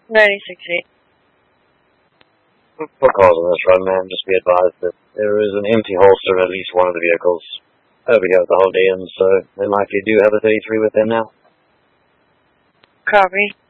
96-8. For calls on this run, man, just be advised that there is an empty holster in at least one of the vehicles over here at the Holiday Inn, so they likely do have a 33 with them now. Copy.